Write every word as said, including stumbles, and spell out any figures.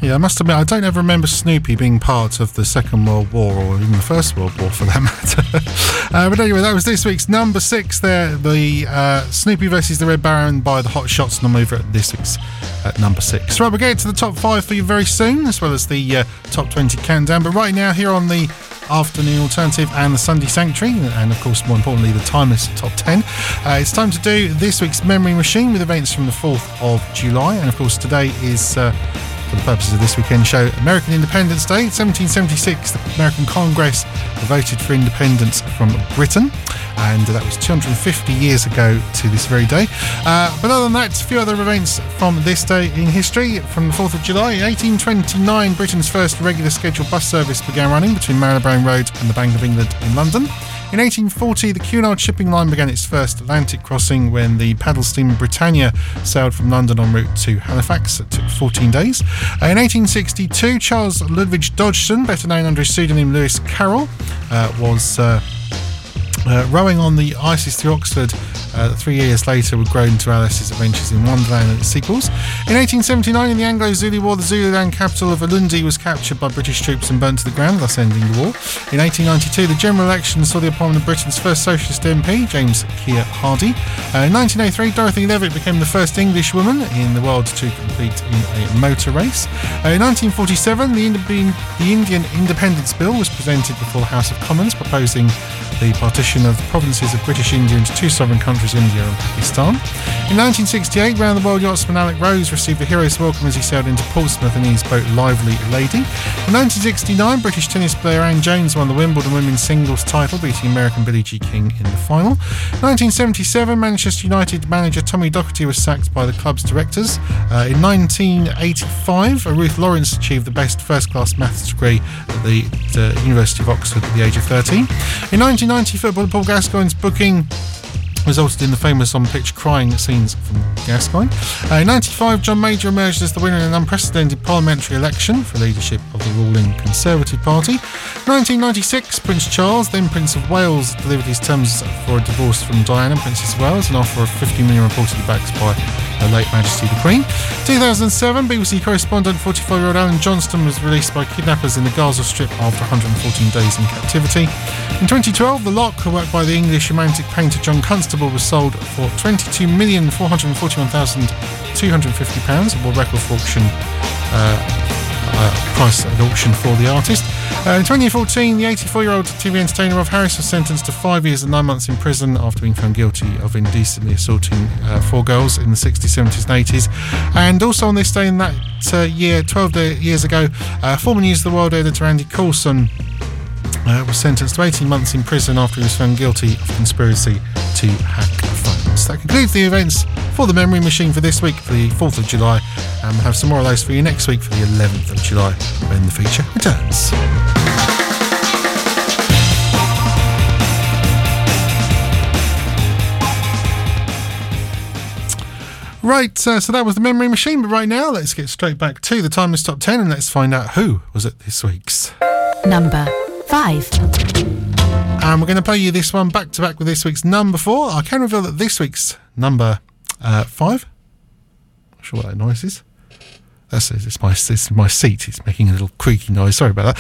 Yeah, I must admit, I don't ever remember Snoopy being part of the Second World War, or even the First World War for that matter. uh, but anyway, that was this week's number six there, the uh, Snoopy versus the Red Baron by the Hot Shots, and I'll move at this week's at number six. Right, we'll get to the top five for you very soon, as well as the uh, top twenty countdown. But right now, here on the Afternoon Alternative and the Sunday Sanctuary, and of course, more importantly, the Timeless Top ten, uh, it's time to do this week's Memory Machine with events from the fourth of July. And of course, today is, uh, for the purposes of this weekend show, American Independence Day. seventeen seventy-six, the American Congress voted for independence from Britain, and that was two hundred fifty years ago to this very day. Uh, but other than that, a few other events from this day in history. From the fourth of July, in eighteen twenty-nine, Britain's first regular scheduled bus service began running between Marylebone Road and the Bank of England in London. In eighteen forty, the Cunard shipping line began its first Atlantic crossing when the paddle steamer Britannia sailed from London en route to Halifax. It took fourteen days. Uh, in eighteen sixty-two, Charles Ludwig Dodgson, better known under his pseudonym Lewis Carroll, uh, was uh, uh, rowing on the Isis through Oxford. Uh, three years later would grow into Alice's Adventures in Wonderland and its sequels. In eighteen seventy-nine, in the Anglo-Zulu War, the Zululand capital of Ulundi was captured by British troops and burnt to the ground, thus ending the war. In eighteen ninety-two, the general election saw the appointment of Britain's first socialist M P, James Keir Hardie. Uh, in nineteen oh three, Dorothy Levitt became the first English woman in the world to compete in a motor race. Uh, in nineteen forty-seven, the, Indi- the Indian Independence Bill was presented before the House of Commons, proposing the partition of the provinces of British India into two sovereign countries, India and Pakistan. In nineteen sixty-eight, round-the-world yachtsman Alec Rose received a hero's welcome as he sailed into Portsmouth in his boat Lively Lady. In nineteen sixty-nine, British tennis player Anne Jones won the Wimbledon women's singles title, beating American Billie Jean King in the final. nineteen seventy-seven, Manchester United manager Tommy Docherty was sacked by the club's directors. Uh, in nineteen eighty-five, Ruth Lawrence achieved the best first-class maths degree at the, the University of Oxford at the age of thirteen. In nineteen ninety, footballer Paul Gascoigne's booking resulted in the famous on-pitch crying scenes from Gascoigne. Uh, in ninety-five, John Major emerged as the winner in an unprecedented parliamentary election for leadership of the ruling Conservative Party. nineteen ninety-six, Prince Charles, then Prince of Wales, delivered his terms for a divorce from Diana, Princess of Wales, an offer of fifty million reportedly backed by Her late Majesty the Queen. two thousand seven, B B C correspondent forty-four-year-old Alan Johnston was released by kidnappers in the Gaza Strip after one hundred fourteen days in captivity. In twenty twelve, The Lock, a work by the English romantic painter John Constable, was sold for twenty-two million four hundred forty-one thousand two hundred fifty pounds, a world record for auction uh, uh, price at auction for the artist. Uh, in twenty fourteen, the eighty-four-year-old T V entertainer Rob Harris was sentenced to five years and nine months in prison after being found guilty of indecently assaulting uh, four girls in the sixties, seventies and eighties. And also on this day in that uh, year, twelve years ago, uh, former News of the World editor Andy Coulson uh, was sentenced to eighteen months in prison after he was found guilty of conspiracy to hack phones. That concludes the events for the Memory Machine for this week, for the fourth of July, and we'll have some more of those for you next week for the eleventh of July when the feature returns. Right, uh, so that was the Memory Machine, but right now let's get straight back to the Timeless Top ten and let's find out who was at this week's number five. And we're going to play you this one back to back with this week's number four. I can reveal that this week's number uh, five, not sure what that noise is. That's it's my it's my seat. It's making a little creaky noise. Sorry about